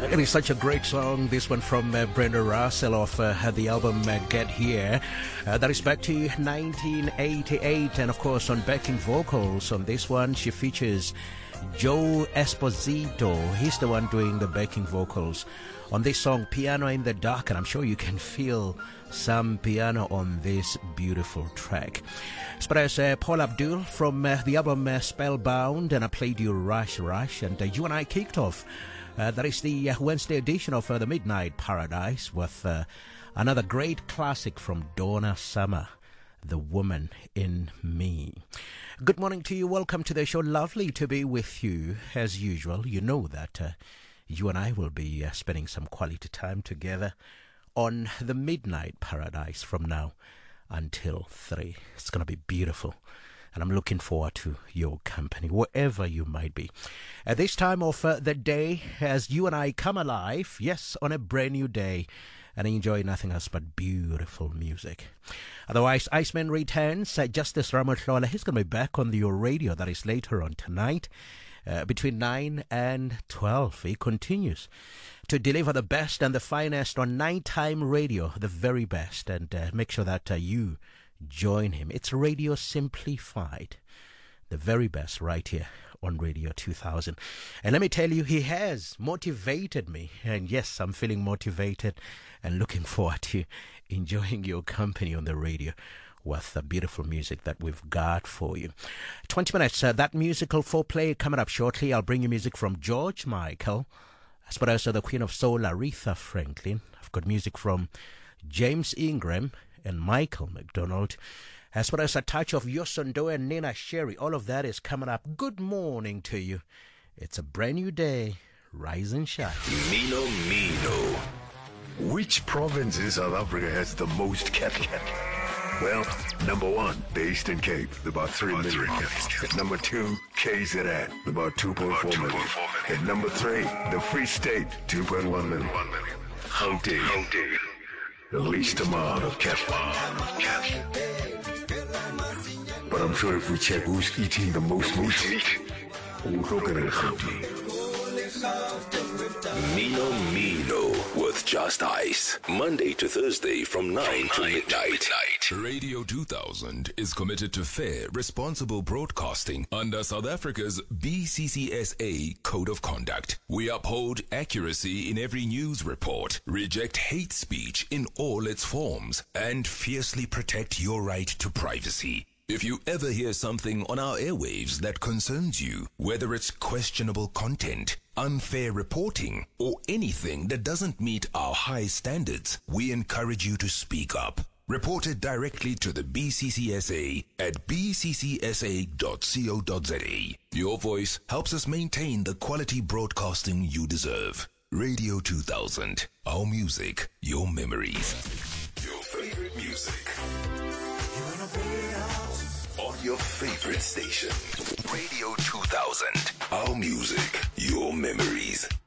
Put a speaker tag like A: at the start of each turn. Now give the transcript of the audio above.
A: It is such a great song, this one from Brenda Russell of the album Get Here. That is back to 1988, and of course on backing vocals on this one she features Joe Esposito. He's the one doing the backing vocals on this song, Piano in the Dark, and I'm sure you can feel some piano on this beautiful track. But as Paul Abdul from the album Spellbound, and I played you Rush, and you and I kicked off. That is the Wednesday edition of the Midnight Paradise with another great classic from Donna Summer, The Woman in Me. Good morning to you. Welcome to the show. Lovely to be with you as usual. You know that you and I will be spending some quality time together on the Midnight Paradise from now until 3. It's going to be beautiful. And I'm looking forward to your company, wherever you might be. At this time of the day, as you and I come alive, yes, on a brand new day, and enjoy nothing else but beautiful music. Otherwise, Iceman returns. Justice Ramotlola, he's going to be back on your radio. That is later on tonight, between 9 and 12. He continues to deliver the best and the finest on nighttime radio, the very best. And make sure that you join him. It's Radio Simplified, the very best right here on Radio 2000. And let me tell you, he has motivated me. And yes, I'm feeling motivated and looking forward to enjoying your company on the radio with the beautiful music that we've got for you. 20 minutes, that musical foreplay coming up shortly. I'll bring you music from George Michael, as well as the Queen of Soul, Aretha Franklin. I've got music from James Ingram and Michael McDonald, as well as a touch of Yosondo and Nina Sherry. All of that is coming up. Good morning to you. It's a brand new day. Rise and shine.
B: Mino. Which province in South Africa has the most cattle? Well, number 1, the Eastern Cape, about 3 million. Number 2, KZN, about 2.4 million. And number 3, the Free State, 2.1 million. Gauteng, the least amount of cattle. But I'm sure if we check who's eating the most meat, we'll look at it. Mino with Just Ice. Monday to Thursday from 9 to midnight.
C: Radio 2000 is committed to fair, responsible broadcasting under South Africa's BCCSA Code of Conduct. We uphold accuracy in every news report, reject hate speech in all its forms, and fiercely protect your right to privacy. If you ever hear something on our airwaves that concerns you, whether it's questionable content, unfair reporting, or anything that doesn't meet our high standards, we encourage you to speak up. Report it directly to the BCCSA at bccsa.co.za. Your voice helps us maintain the quality broadcasting you deserve. Radio 2000. Our music, your memories. Your favorite music. On your favorite station. Radio 2000. Our music, your memories.